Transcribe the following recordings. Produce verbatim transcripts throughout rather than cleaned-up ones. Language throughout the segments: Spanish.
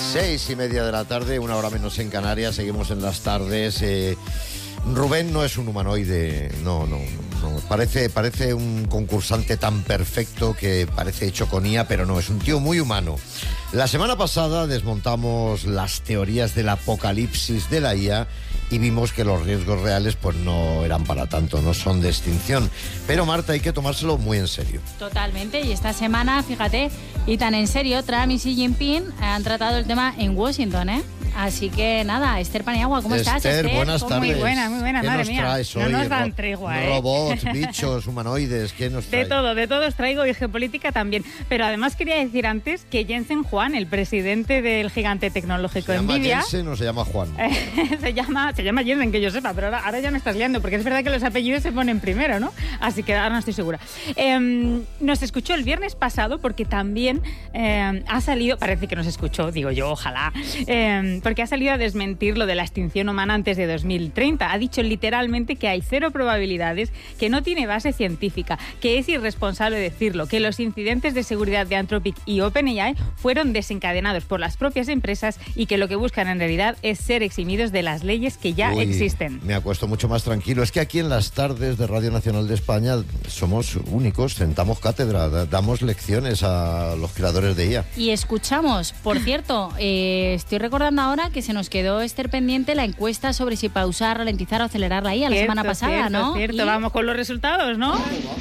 Seis y media de la tarde, una hora menos en Canarias, seguimos en las tardes. Eh, Rubén no es un humanoide, no, no, no. Parece, parece un concursante tan perfecto que parece hecho con I A, pero no, es un tío muy humano. La semana pasada desmontamos las teorías del apocalipsis de la I A y vimos que los riesgos reales pues no eran para tanto, no son de extinción. Pero Marta, hay que tomárselo muy en serio. Totalmente, y esta semana, fíjate, y tan en serio, Trump y Xi Jinping han tratado el tema en Washington, ¿eh? Así que nada, Esther Paniagua, ¿cómo Esther, estás, Esther? buenas tardes. Muy buena, muy buena, ¿Qué madre nos mía. traes No hoy? nos dan Ro- tregua, ¿eh? Robots, bichos, humanoides, ¿qué nos traes? De todo, de todo os traigo, y geopolítica también. Pero además quería decir antes que Jensen Huang, el presidente del gigante tecnológico ¿Se llama Nvidia... Jensen o se llama Juan? se llama se llama Jensen, que yo sepa, pero ahora, ahora ya me estás liando, porque es verdad que los apellidos se ponen primero, ¿no? Así que ahora no estoy segura. Eh, nos escuchó el viernes pasado porque también eh, ha salido, parece que nos escuchó, digo yo, ojalá, eh, porque ha salido a desmentir lo de la extinción humana antes de dos mil treinta. Ha dicho literalmente que hay cero probabilidades, que no tiene base científica, que es irresponsable decirlo, que los incidentes de seguridad de Anthropic y OpenAI fueron desencadenados por las propias empresas y que lo que buscan en realidad es ser eximidos de las leyes que ya Uy, existen. Me acuesto mucho más tranquilo. Es que aquí en las tardes de Radio Nacional de España somos únicos, sentamos cátedra, da- damos lecciones a los creadores de I A. Y escuchamos, por cierto, eh, estoy recordando ahora que se nos quedó, Esther, pendiente la encuesta sobre si pausar, ralentizar o acelerar la I A la Cierto, semana pasada, cierto, ¿no? Cierto, Y- vamos con los resultados, ¿no?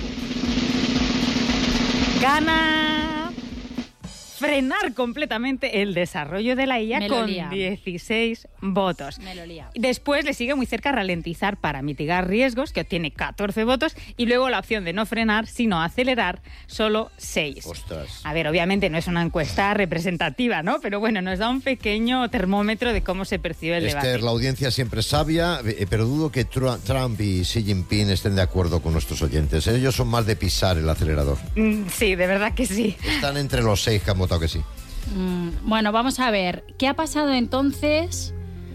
Gana frenar completamente el desarrollo de la I A Me lo con lía. dieciséis votos. Me lo lía. Después le sigue muy cerca ralentizar para mitigar riesgos, que obtiene catorce votos, y luego la opción de no frenar, sino acelerar, solo seis. Ostras. A ver, obviamente no es una encuesta representativa, ¿no? Pero bueno, nos da un pequeño termómetro de cómo se percibe el Esther, debate. la audiencia siempre es sabia, eh, pero dudo que Tru- Trump y Xi Jinping estén de acuerdo con nuestros oyentes. Ellos son más de pisar el acelerador. Mm, Sí, de verdad que sí. Están entre los seis que han votado que sí. Mm, bueno, vamos a ver, ¿qué ha pasado entonces?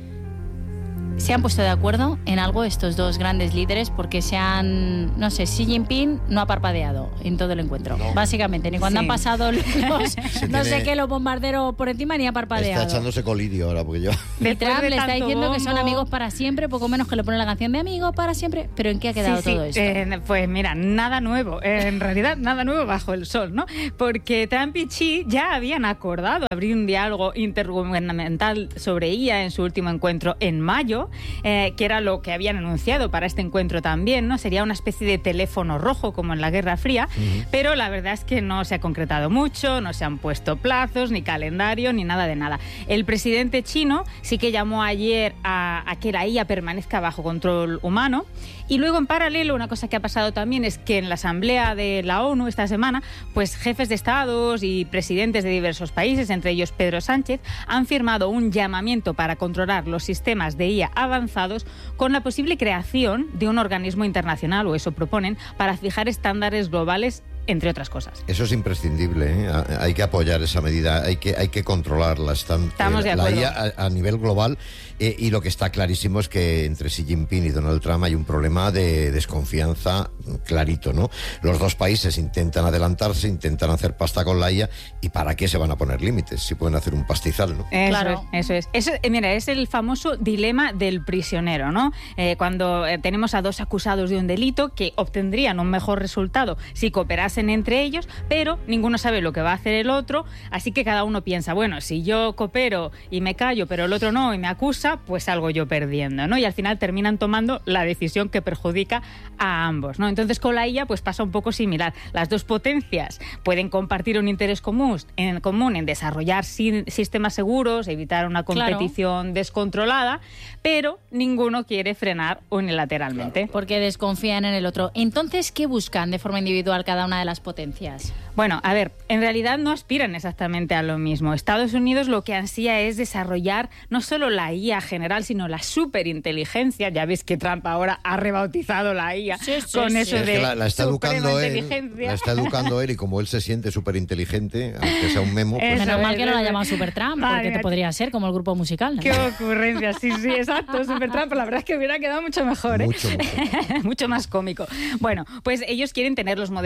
¿Se han puesto de acuerdo en algo estos dos grandes líderes? Porque se han, no sé, Xi Jinping no ha parpadeado en todo el encuentro, No. básicamente, ni cuando Sí. han pasado los, no sé tiene- qué, los bombarderos por encima, ni ha parpadeado. Está echándose colirio ahora, porque yo... Y Después Trump de le está tanto diciendo que son bombo- amigos para siempre, poco menos que le pone la canción de amigos para siempre. ¿Pero en qué ha quedado Sí, sí, todo esto? eh, pues mira, nada nuevo. Eh, en realidad, nada nuevo bajo el sol, ¿no? Porque Trump y Xi ya habían acordado abrir un diálogo intergubernamental sobre I A en su último encuentro en mayo, eh, que era lo que habían anunciado para este encuentro también, ¿no? Sería una especie de teléfono rojo, como en la Guerra Fría, Ujú. pero la verdad es que no se ha concretado mucho, no se han puesto plazos, ni calendario, ni nada de nada. El presidente chino sí que llamó ayer a, a que la I A permanezca bajo control humano. Y luego, en paralelo, una cosa que ha pasado también es que en la Asamblea de la ONU esta semana, pues jefes de estados y presidentes de diversos países, entre ellos Pedro Sánchez, han firmado un llamamiento para controlar los sistemas de I A avanzados con la posible creación de un organismo internacional, o eso proponen, para fijar estándares globales, entre otras cosas. Eso es imprescindible, ¿eh? A- Hay que apoyar esa medida, hay que, hay que controlarla. Están, Estamos de la acuerdo. I A a, a nivel global, eh, y lo que está clarísimo es que entre Xi Jinping y Donald Trump hay un problema de desconfianza clarito, ¿no? Los dos países intentan adelantarse, intentan hacer pasta con la I A, ¿y para qué se van a poner límites? Si pueden hacer un pastizal, ¿no? Eso Claro. es, eso es. Eso, eh, mira, es el famoso dilema del prisionero, ¿no? Eh, cuando eh, tenemos a dos acusados de un delito que obtendrían un mejor resultado si cooperasen entre ellos, pero ninguno sabe lo que va a hacer el otro, así que cada uno piensa, bueno, si yo coopero y me callo, pero el otro no y me acusa, pues salgo yo perdiendo, ¿no? Y al final terminan tomando la decisión que perjudica a ambos, ¿no? Entonces con la I A pues pasa un poco similar. Las dos potencias pueden compartir un interés común en, común en desarrollar si- sistemas seguros, evitar una Claro. competición descontrolada, pero ninguno quiere frenar unilateralmente. Porque desconfían en el otro. Entonces, ¿qué buscan de forma individual cada una de las potencias? Bueno, a ver, en realidad no aspiran exactamente a lo mismo. Estados Unidos lo que ansía es desarrollar no solo la I A general, sino la superinteligencia. Ya veis que Trump ahora ha rebautizado la I A Sí, sí, con sí. eso Es de que la, la está educando él, superinteligencia. la está educando él, y como él se siente súper inteligente, aunque sea un memo, pues Eso Menos es, mal que no la eso llaman es. Supertramp, Madre porque te mía. podría ser como el grupo musical. ¿no? Qué ocurrencia, sí, sí, exacto, Supertramp. La verdad es que hubiera quedado mucho mejor, ¿eh? mucho, mucho. Mucho más cómico. Bueno, pues ellos quieren tener los modelos basados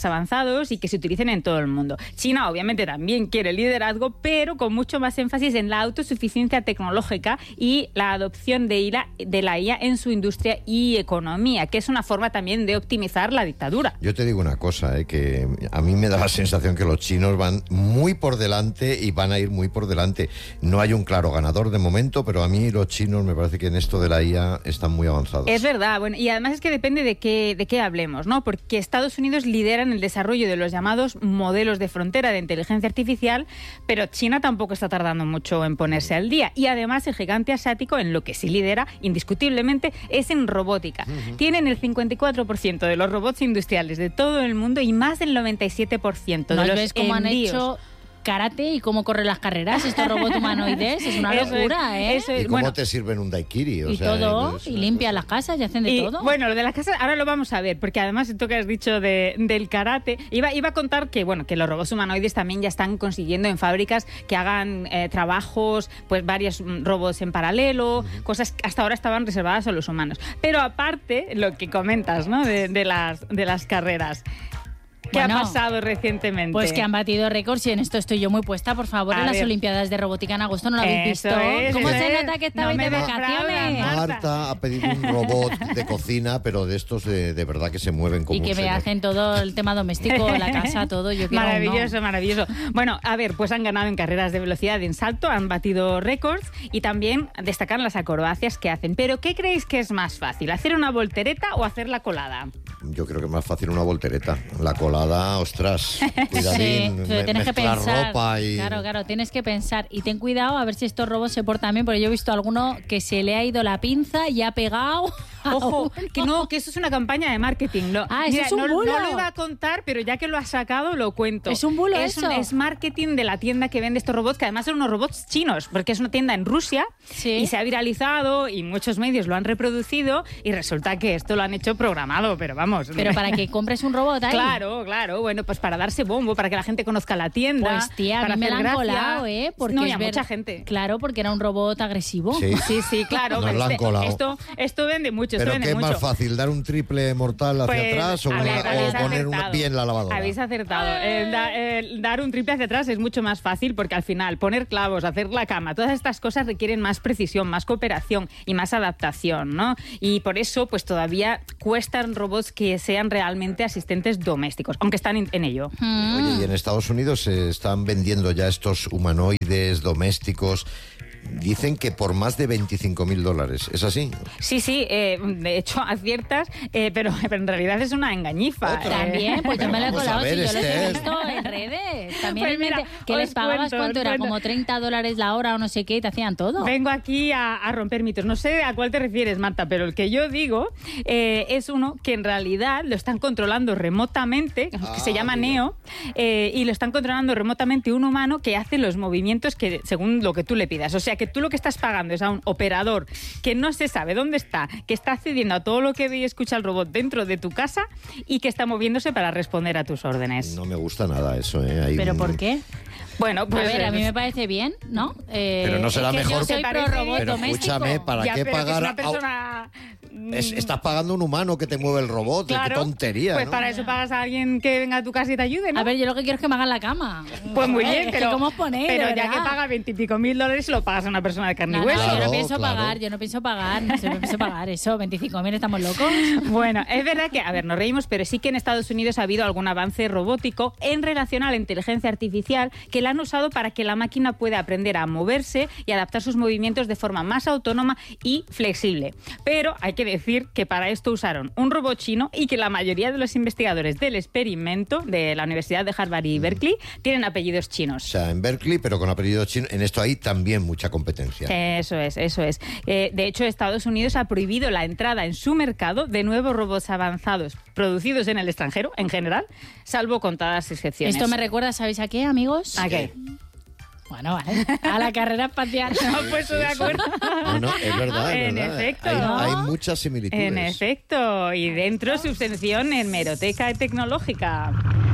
más avanzados y que se utilicen en todo el mundo. China obviamente también quiere liderazgo, pero con mucho más énfasis en la autosuficiencia tecnológica y la adopción de, I A, de la I A en su industria y economía, que es una forma también de optimizar la dictadura. Yo te digo una cosa, eh, que a mí me da la sensación que los chinos van muy por delante y van a ir muy por delante. No hay un claro ganador de momento, pero a mí los chinos me parece que en esto de la I A están muy avanzados. Es verdad, bueno, y además es que depende de qué, de qué hablemos, ¿no? Porque Estados Unidos lidera en el desarrollo de los llamados modelos de frontera de inteligencia artificial, pero China tampoco está tardando mucho en ponerse al día. Y además el gigante asiático en lo que sí lidera, indiscutiblemente, es en robótica. Uh-huh. Tienen el cincuenta y cuatro por ciento de los robots industriales de todo el mundo y más del noventa y siete por ciento de los ves cómo envíos. Han hecho karate y cómo corren las carreras estos robots humanoides, es una eso locura, es, ¿eh? Eso es, ¿Y cómo bueno, te sirven un daiquiri? O y sea, todo, es y limpian las casas y hacen de y, todo. Bueno, lo de las casas ahora lo vamos a ver, porque además esto que has dicho de, del karate, iba, iba a contar que bueno que los robots humanoides también ya están consiguiendo en fábricas que hagan eh, trabajos, pues varios robots en paralelo, uh-huh. cosas que hasta ahora estaban reservadas a los humanos. Pero aparte, lo que comentas, ¿no? de, de, las, de las carreras. ¿Qué bueno, ha pasado recientemente? Pues que han batido récords y en esto estoy yo muy puesta, por favor, a en ver. Las Olimpiadas de Robótica en agosto, ¿no lo habéis eso visto? Es, ¿Cómo se es. nota que estabais no de vacaciones? Marta. Marta ha pedido un robot de cocina, pero de estos de, de verdad que se mueven como y que un me hacen todo el tema doméstico, la casa, todo. Yo quiero maravilloso, uno. maravilloso. Bueno, a ver, pues han ganado en carreras de velocidad en salto, han batido récords y también destacan las acrobacias que hacen. Pero ¿qué creéis que es más fácil? ¿Hacer una voltereta o hacer la colada? Yo creo que es más fácil una voltereta. La colada, ostras, cuidadín, sí, pero tienes que pensar, ropa y... Claro, claro, tienes que pensar. Y ten cuidado a ver si estos robots se portan bien, porque yo he visto a alguno que se le ha ido la pinza y ha pegado... Ojo, que no, que eso es una campaña de marketing. Lo, ah, eso mira, es un no, bulo. No lo iba a contar, pero ya que lo has sacado, lo cuento. Es un bulo es eso. Un, es marketing de la tienda que vende estos robots, que además son unos robots chinos, porque es una tienda en Rusia sí. y se ha viralizado y muchos medios lo han reproducido y resulta que esto lo han hecho programado, pero vamos. Pero para que compres un robot ahí. Claro, claro. Bueno, pues para darse bombo, para que la gente conozca la tienda. Pues tía, para a mí me la han gracia. colado, ¿eh? Porque no, y es a ver... mucha gente. Claro, porque era un robot agresivo. Sí, sí, sí claro. Nos la han este, colado. Esto, esto vende mucho, ¿Pero esto vende qué es mucho. más fácil, dar un triple mortal hacia pues, atrás o, una, ver, o poner una, bien la lavadora? Habéis acertado. Eh, da, eh, dar un triple hacia atrás es mucho más fácil porque al final poner clavos, hacer la cama, todas estas cosas requieren más precisión, más cooperación y más adaptación, ¿no? Y por eso pues todavía cuestan robots que sean realmente asistentes domésticos, aunque están en, en ello. Mm. Oye, y en Estados Unidos se están vendiendo ya estos humanoides domésticos. Dicen que por más de veinticinco mil dólares. ¿Es así? Sí, sí. Eh, de hecho, aciertas, eh, pero, pero en realidad es una engañifa. Eh. También, pues yo me lo he colado, ver, si yo este los he es... visto en redes. También Pues en mira, mente, que os les pagabas cuento, cuánto os era, cuento. como treinta dólares la hora o no sé qué, y te hacían todo. Vengo aquí a, a romper mitos. No sé a cuál te refieres, Marta, pero el que yo digo eh, es uno que en realidad lo están controlando remotamente, que Ah, se llama mira. Neo, eh, y lo están controlando remotamente un humano que hace los movimientos que según lo que tú le pidas. O sea, que tú lo que estás pagando es a un operador que no se sabe dónde está, que está accediendo a todo lo que ve y escucha el robot dentro de tu casa y que está moviéndose para responder a tus órdenes. No me gusta nada eso, ¿eh? Hay ¿Pero un- por qué? Bueno, pues... a ver, a mí eh, me parece bien, ¿no? Eh, Pero no será es que mejor- yo soy ¿Te pro parece? robot Pero doméstico. escúchame, ¿para ya, qué pero que es pagar una a- persona... Es- estás pagando un humano que te mueve el robot. Claro, Qué tontería, pues ¿no? para eso pagas a alguien que venga a tu casa y te ayude, ¿no? A ver, yo lo que quiero es que me hagan la cama. Pues muy Joder, bien, es pero, que ¿cómo os ponéis, pero de ya que verdad? paga veintipico mil dólares, lo pagas a una persona de carne No, y no, hueso. yo Claro, no pienso claro. pagar, yo no pienso pagar, no sé, no pienso pagar eso, veinticinco mil, ¿estamos locos? Bueno, es verdad que, a ver, nos reímos, pero sí que en Estados Unidos ha habido algún avance robótico en relación a la inteligencia artificial que la han usado para que la máquina pueda aprender a moverse y adaptar sus movimientos de forma más autónoma y flexible. Pero hay que decir que para esto usaron un robot chino y que la mayoría de los investigadores del experimento de la Universidad de Harvard y Berkeley tienen apellidos O chinos. sea, en Berkeley, pero con apellido chino. En esto hay también mucha competencia. Eso es, eso es. Eh, de hecho, Estados Unidos ha prohibido la entrada en su mercado de nuevos robots avanzados producidos en el extranjero, en general, salvo contadas excepciones. Esto me recuerda, ¿sabéis a qué, amigos? ¿A qué? Bueno, vale, a la carrera espacial. No he puesto de acuerdo. No, no, es verdad, es En verdad. efecto. Hay, ¿No? hay muchas similitudes. En efecto, y dentro subvención en Hemeroteca Tecnológica.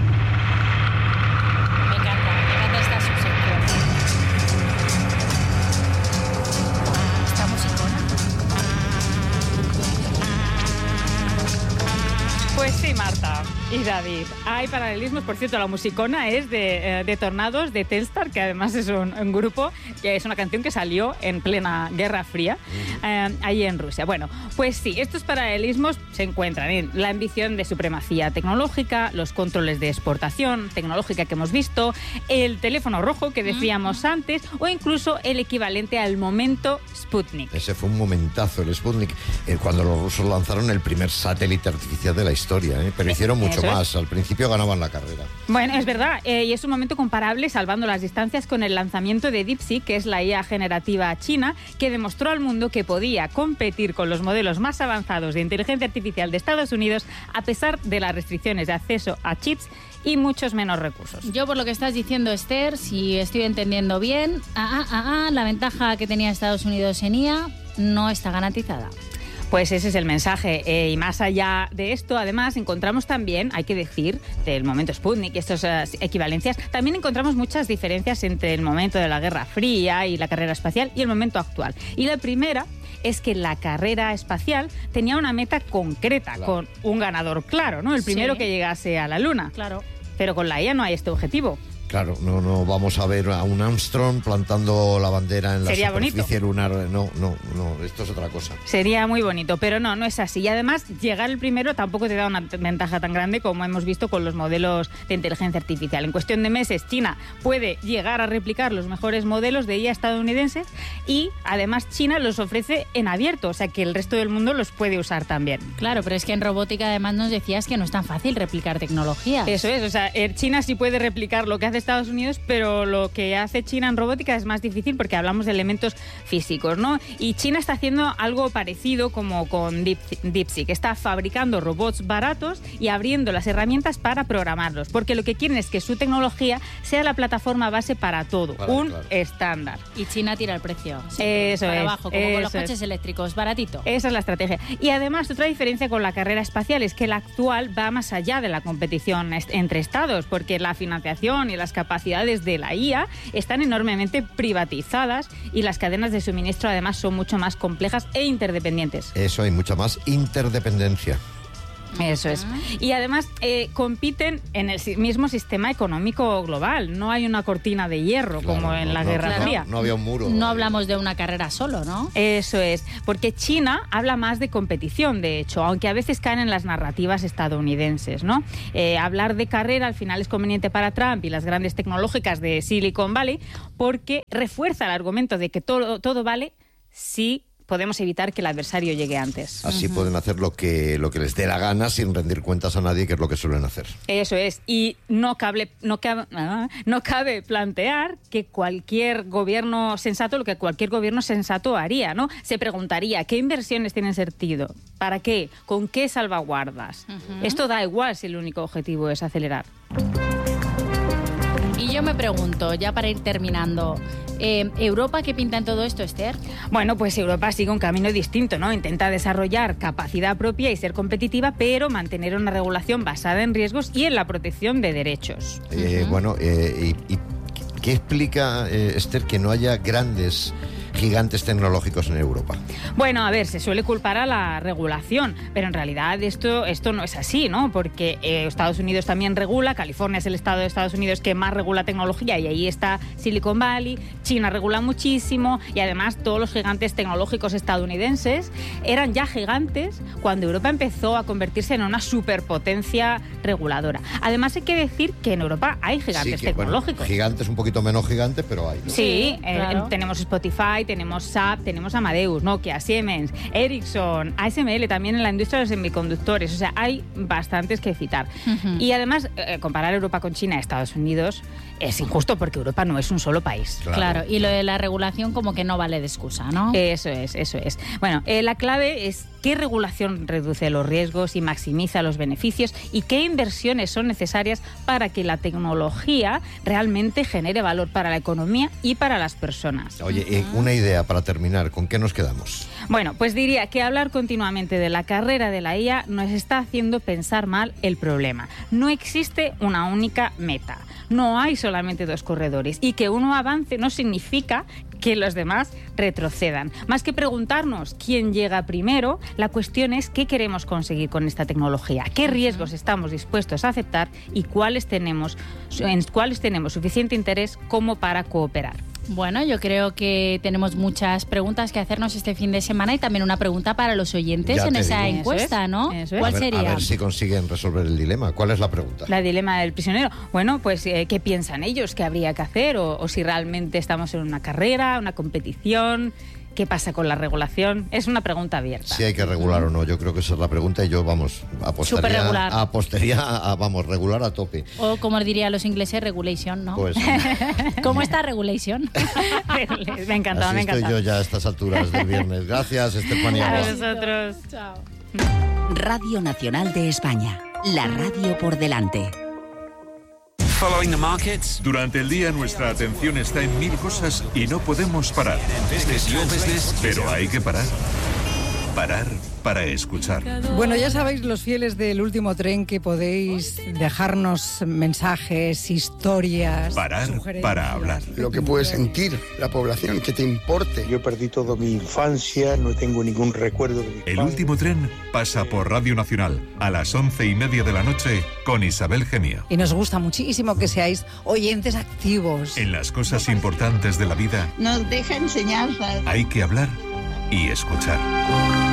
Me encanta, me encanta esta subsección. Esta musicona. Pues sí, Marta. y David. Hay paralelismos, por cierto, la musicona es de, eh, de Tornados, de Telstar, que además es un, un grupo, que es una canción que salió en plena Guerra Fría, eh, allí en Rusia. Bueno, pues sí, estos paralelismos se encuentran en la ambición de supremacía tecnológica, los controles de exportación tecnológica que hemos visto, el teléfono rojo que decíamos uh-huh. antes, o incluso el equivalente al momento Sputnik. Ese fue un momentazo, el Sputnik, eh, cuando los rusos lanzaron el primer satélite artificial de la historia, ¿eh? Pero hicieron mucho Eso más. Es. Al principio ganaban la carrera. Bueno, es verdad, eh, y es un momento comparable, salvando las distancias, con el lanzamiento de DeepSeek, que es la I A generativa china, que demostró al mundo que podía competir con los modelos más avanzados de inteligencia artificial de Estados Unidos, a pesar de las restricciones de acceso a chips y muchos menos recursos. Yo, por lo que estás diciendo, Esther, si estoy entendiendo bien, ah, ah, ah, la ventaja que tenía Estados Unidos en I A no está garantizada. Pues ese es el mensaje. Eh, y más allá de esto, además, encontramos también, hay que decir, del momento Sputnik y estas uh, equivalencias, también encontramos muchas diferencias entre el momento de la Guerra Fría y la carrera espacial y el momento actual. Y la primera es que la carrera espacial tenía una meta concreta, claro, con un ganador claro, ¿no? El primero sí. que llegase a la Luna. Claro. Pero con la I A no hay este objetivo. Claro, no, no vamos a ver a un Armstrong plantando la bandera en la Sería superficie bonito. lunar. No, no, no, esto es otra cosa. Sería muy bonito, pero no, no es así. Y además, llegar el primero tampoco te da una ventaja tan grande como hemos visto con los modelos de inteligencia artificial. En cuestión de meses, China puede llegar a replicar los mejores modelos de I A estadounidenses y además China los ofrece en abierto, o sea que el resto del mundo los puede usar también. Claro, pero es que en robótica además nos decías que no es tan fácil replicar tecnologías. Eso es, o sea, China sí puede replicar lo que hace Estados Unidos, pero lo que hace China en robótica es más difícil porque hablamos de elementos físicos, ¿no? Y China está haciendo algo parecido como con DeepSeek, está fabricando robots baratos y abriendo las herramientas para programarlos, porque lo que quieren es que su tecnología sea la plataforma base para todo, para, un claro. estándar. Y China tira el precio. Sí, eso para es. abajo, como eso con los coches es. eléctricos, baratito. Esa es la estrategia. Y además, otra diferencia con la carrera espacial es que la actual va más allá de la competición entre estados, porque la financiación y las capacidades de la I A están enormemente privatizadas y las cadenas de suministro además son mucho más complejas e interdependientes. Eso, hay mucha más interdependencia. Eso es. Y además eh, compiten en el mismo sistema económico global. No hay una cortina de hierro claro, como en la no, Guerra no, Fría. No, no había un muro. No hablamos de una carrera solo, ¿no? Eso es. Porque China habla más de competición, de hecho, aunque a veces caen en las narrativas estadounidenses, ¿no? Eh, hablar de carrera al final es conveniente para Trump y las grandes tecnológicas de Silicon Valley porque refuerza el argumento de que todo, todo vale si podemos evitar que el adversario llegue antes. Así uh-huh. pueden hacer lo que, lo que les dé la gana sin rendir cuentas a nadie, que es lo que suelen hacer. Eso es. Y no cabe, no cabe, no cabe plantear que cualquier gobierno sensato, lo que cualquier gobierno sensato haría, ¿no? Se preguntaría, ¿qué inversiones tienen sentido? ¿Para qué? ¿Con qué salvaguardas? Uh-huh. Esto da igual si el único objetivo es acelerar. Y yo me pregunto, ya para ir terminando, eh, ¿Europa qué pinta en todo esto, Esther? Bueno, pues Europa sigue un camino distinto, ¿no? Intenta desarrollar capacidad propia y ser competitiva, pero mantener una regulación basada en riesgos y en la protección de derechos. Eh, uh-huh. Bueno, eh, y, y ¿qué explica, eh, Esther, que no haya grandes gigantes tecnológicos en Europa? Bueno, a ver, se suele culpar a la regulación, pero en realidad esto, esto no es así, ¿no? Porque eh, Estados Unidos también regula, California es el estado de Estados Unidos que más regula tecnología y ahí está Silicon Valley, China regula muchísimo y además todos los gigantes tecnológicos estadounidenses eran ya gigantes cuando Europa empezó a convertirse en una superpotencia reguladora. Además hay que decir que en Europa hay gigantes sí, que, tecnológicos. Bueno, gigantes un poquito menos gigantes, pero hay, ¿no? Sí, sí eh, claro. tenemos Spotify, tenemos S A P, tenemos Amadeus, Nokia, Siemens, Ericsson, A S M L también en la industria de los semiconductores. O sea, hay bastantes que citar. Uh-huh. Y además, eh, comparar Europa con China y Estados Unidos es injusto porque Europa no es un solo país. Claro, claro. Y lo de la regulación como que no vale de excusa, ¿no? Eso es, eso es. Bueno, eh, la clave es qué regulación reduce los riesgos y maximiza los beneficios y qué inversiones son necesarias para que la tecnología realmente genere valor para la economía y para las personas. Oye, eh, una idea para terminar, ¿con qué nos quedamos? Bueno, pues diría que hablar continuamente de la carrera de la I A nos está haciendo pensar mal el problema. No existe una única meta. No hay solamente dos corredores y que uno avance no significa que los demás retrocedan. Más que preguntarnos quién llega primero, la cuestión es qué queremos conseguir con esta tecnología, qué riesgos estamos dispuestos a aceptar y cuáles tenemos, en cuáles tenemos suficiente interés como para cooperar. Bueno, yo creo que tenemos muchas preguntas que hacernos este fin de semana y también una pregunta para los oyentes Ya en te esa digo. encuesta, ¿no? Eso es. ¿Cuál a ver, sería? A ver si consiguen resolver el dilema. ¿Cuál es la pregunta? La dilema del prisionero. Bueno, pues eh, ¿qué piensan ellos? ¿Qué habría que hacer? O, o si realmente estamos en una carrera, una competición. ¿Qué pasa con la regulación? Es una pregunta abierta. Si hay que regular o no, yo creo que esa es la pregunta y yo, vamos, apostaría, Superregular. apostaría a, vamos, regular a tope. O como dirían los ingleses, regulation, ¿no? Pues ¿Cómo está regulation? Me ha encantado, así me ha estoy encantado. yo ya a estas alturas del viernes. Gracias, Estefanía. A Bosch. vosotros. Chao. Radio Nacional de España. La radio por delante. Following the markets. Durante el día nuestra atención está en mil cosas y no podemos parar. Business, your business. Pero hay que parar. Parar para escuchar. Bueno, ya sabéis, los fieles del último tren, que podéis dejarnos mensajes, historias, Parar sugerencias. para hablar. Lo que puede sentir la población, que te importe. Yo perdí toda mi infancia, no tengo ningún recuerdo de mi El padre. último tren pasa por Radio Nacional a las once y media de la noche con Isabel Gemio. Y nos gusta muchísimo que seáis oyentes activos. En las cosas importantes de la vida Nos deja enseñanzas. hay que hablar y escuchar.